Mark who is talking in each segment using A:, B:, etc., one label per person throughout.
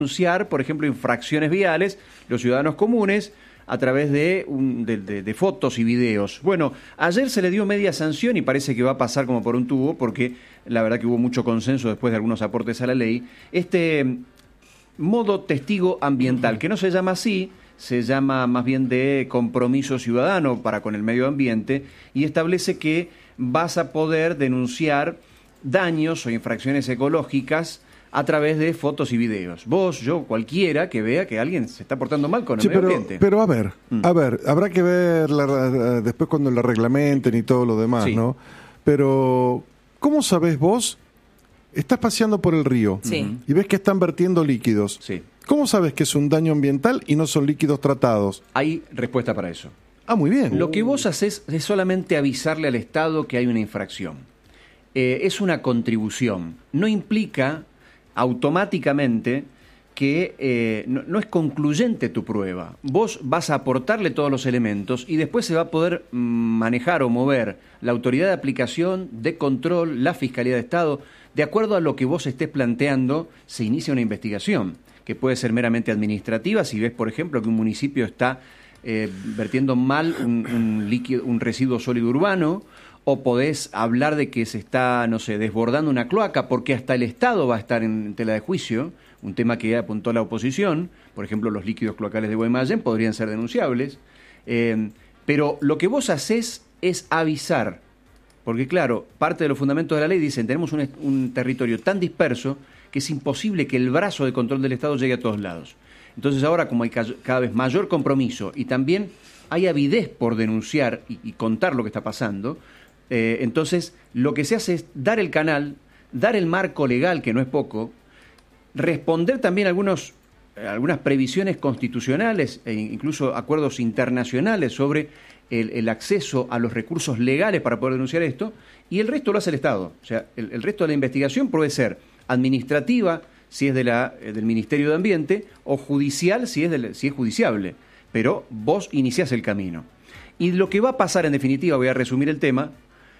A: denunciar, por ejemplo, infracciones viales, los ciudadanos comunes, a través de fotos y videos. Bueno, ayer se le dio media sanción y parece que va a pasar como por un tubo, porque la verdad que hubo mucho consenso después de algunos aportes a la ley. Este modo testigo ambiental, que no se llama así, se llama más bien de compromiso ciudadano para con el medio ambiente, y establece que vas a poder denunciar daños o infracciones ecológicas a través de fotos y videos. Vos, yo, cualquiera que vea que alguien se está portando mal con el medio ambiente.
B: Pero a ver, habrá que ver después cuando la reglamenten y todo lo demás, sí, ¿no? Pero, ¿cómo sabés vos? Estás paseando por el río, sí, y ves que están vertiendo líquidos.
A: Sí.
B: ¿Cómo sabes que es un daño ambiental y no son líquidos tratados?
A: Hay respuesta para eso.
B: Ah, muy bien.
A: Lo que vos haces es solamente avisarle al Estado que hay una infracción. Es una contribución. No implica automáticamente que no es concluyente tu prueba. Vos vas a aportarle todos los elementos y después se va a poder manejar o mover la autoridad de aplicación, de control, la Fiscalía de Estado. De acuerdo a lo que vos estés planteando, se inicia una investigación, que puede ser meramente administrativa. Si ves, por ejemplo, que un municipio está vertiendo mal un residuo sólido urbano, o podés hablar de que se está, no sé, desbordando una cloaca, porque hasta el Estado va a estar en tela de juicio, un tema que apuntó la oposición. Por ejemplo, los líquidos cloacales de Guaymallén podrían ser denunciables, pero lo que vos hacés es avisar, porque claro, parte de los fundamentos de la ley dicen, tenemos un territorio tan disperso que es imposible que el brazo de control del Estado llegue a todos lados. Entonces ahora, como hay cada vez mayor compromiso y también hay avidez por denunciar y contar lo que está pasando, entonces lo que se hace es dar el canal, dar el marco legal, que no es poco, responder también algunas previsiones constitucionales e incluso acuerdos internacionales sobre el acceso a los recursos legales para poder denunciar esto, y el resto lo hace el Estado. O sea, el resto de la investigación puede ser administrativa, si es del Ministerio de Ambiente, o judicial, si es judiciable. Pero vos iniciás el camino. Y lo que va a pasar, en definitiva, voy a resumir el tema,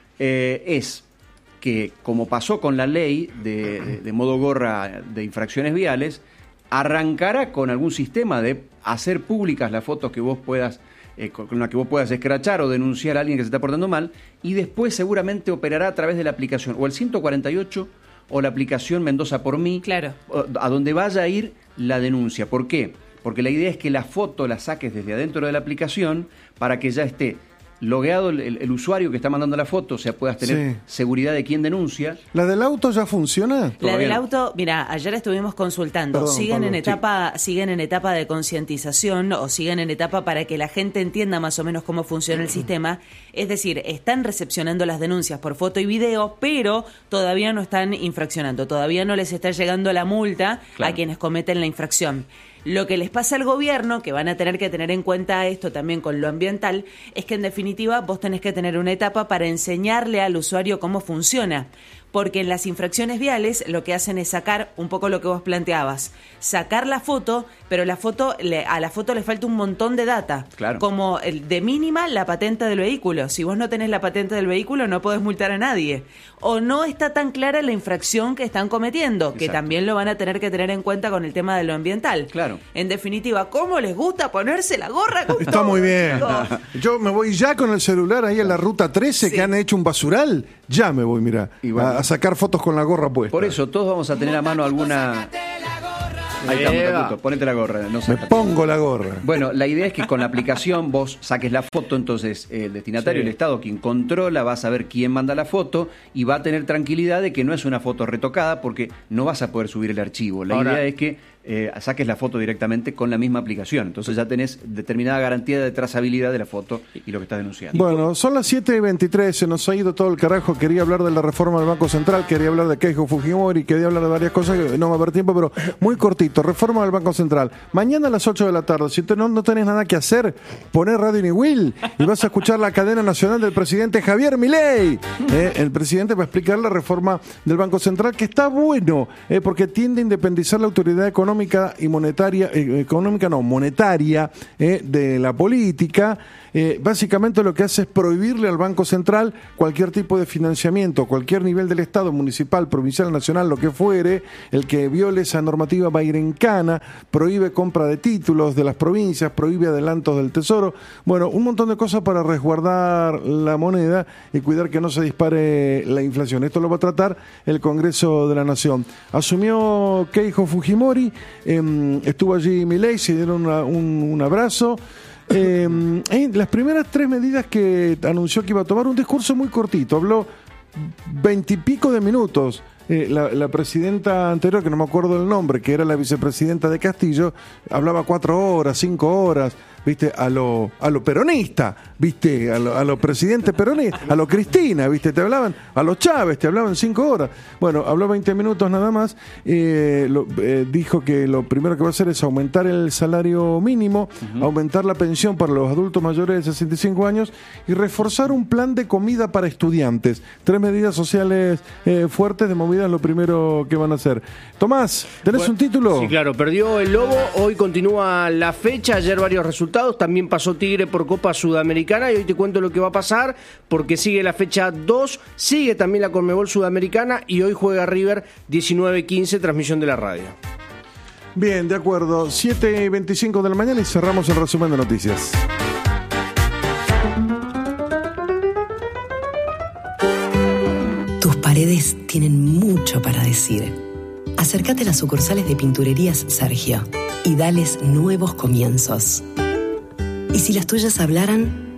A: es que, como pasó con la ley de modo gorra de infracciones viales, arrancará con algún sistema de hacer públicas las fotos que vos puedas, con las que vos puedas escrachar o denunciar a alguien que se está portando mal, y después seguramente operará a través de la aplicación, o el 148, o la aplicación Mendoza por mí,
C: claro,
A: a donde vaya a ir la denuncia. ¿Por qué? Porque la idea es que la foto la saques desde adentro de la aplicación para que ya esté logueado el usuario que está mandando la foto, o sea, puedas tener seguridad de quién denuncia.
B: ¿La del auto ya funciona?
C: La del auto, mira, ayer estuvimos consultando.
B: Perdón,
C: siguen en etapa de concientización, o siguen en etapa para que la gente entienda más o menos cómo funciona el sistema. Es decir, están recepcionando las denuncias por foto y video, pero todavía no están infraccionando, todavía no les está llegando la multa a quienes cometen la infracción. Lo que les pasa al gobierno, que van a tener que tener en cuenta esto también con lo ambiental, es que en definitiva vos tenés que tener una etapa para enseñarle al usuario cómo funciona. Porque en las infracciones viales lo que hacen es sacar un poco lo que vos planteabas, sacar la foto, pero a la foto le falta un montón de data,
A: claro,
C: como de mínima la patente del vehículo. Si vos no tenés la patente del vehículo no podés multar a nadie, o no está tan clara la infracción que están cometiendo. Exacto. Que también lo van a tener que tener en cuenta con el tema de lo ambiental.
A: Claro.
C: En definitiva, ¿cómo les gusta ponerse la gorra con
B: Está
C: todo,
B: muy bien.
C: chicos?
B: Yo me voy ya con el celular ahí en la ruta 13, que han hecho un basural. Ya me voy, mira, a sacar fotos con la gorra puesta.
A: Por eso, todos vamos a tener a mano alguna... Ahí está, ponete la gorra. No,
B: me pongo la gorra.
A: Bueno, la idea es que con la aplicación vos saques la foto, entonces el destinatario, el Estado, quien controla, va a saber quién manda la foto y va a tener tranquilidad de que no es una foto retocada, porque no vas a poder subir el archivo. La idea es que saques la foto directamente con la misma aplicación. Entonces ya tenés determinada garantía de trazabilidad de la foto y lo que estás denunciando.
B: Bueno, son las 7:23, se nos ha ido todo el carajo. Quería hablar de la reforma del Banco Central, quería hablar de Keiko Fujimori, quería hablar de varias cosas que no va a haber tiempo, pero muy cortito. Reforma del Banco Central. Mañana a las 8 de la tarde, si no tenés nada que hacer, ponés Radio Niwil y vas a escuchar la cadena nacional del presidente Javier Milei. El presidente va a explicar la reforma del Banco Central, que está bueno, porque tiende a independizar la autoridad económica económica y monetaria, monetaria de la política. Básicamente lo que hace es prohibirle al Banco Central cualquier tipo de financiamiento, cualquier nivel del Estado, municipal, provincial, nacional, lo que fuere. El que viole esa normativa va a ir en cana, prohíbe compra de títulos de las provincias, prohíbe adelantos del Tesoro. Bueno, un montón de cosas para resguardar la moneda y cuidar que no se dispare la inflación. Esto lo va a tratar el Congreso de la Nación. Asumió Keiko Fujimori, estuvo allí Milei, se dieron un abrazo. Las primeras 3 medidas que anunció que iba a tomar, un discurso muy cortito, habló 20 y pico de minutos. La presidenta anterior, que no me acuerdo del nombre, que era la vicepresidenta de Castillo, hablaba 4 horas, 5 horas, ¿viste? A lo peronista, ¿viste? A lo presidente peronista, a lo Cristina, ¿viste? Te hablaban, a los Chávez, te hablaban 5 horas. Bueno, habló 20 minutos nada más, dijo que lo primero que va a hacer es aumentar el salario mínimo, aumentar la pensión para los adultos mayores de 65 años y reforzar un plan de comida para estudiantes. 3 medidas sociales fuertes de movida es lo primero que van a hacer. Tomás, ¿tenés un título?
D: Sí, claro, perdió el Lobo, hoy continúa la fecha, ayer varios resultados, también pasó Tigre por Copa Sudamericana y hoy te cuento lo que va a pasar porque sigue la fecha 2, sigue también la Conmebol Sudamericana y hoy juega River 19:15, transmisión de la radio.
B: Bien, de acuerdo, 7:25 de la mañana y cerramos el resumen de noticias.
E: Tus paredes tienen mucho para decir. Acércate a las sucursales de Pinturerías Sergio y dales nuevos comienzos. Y si las tuyas hablaran,